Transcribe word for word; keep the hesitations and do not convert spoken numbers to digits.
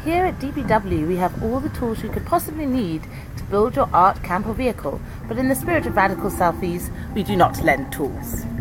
Here at D B W we have all the tools you could possibly need to build your art, camp or vehicle, but in the spirit of radical selfies, we do not lend tools.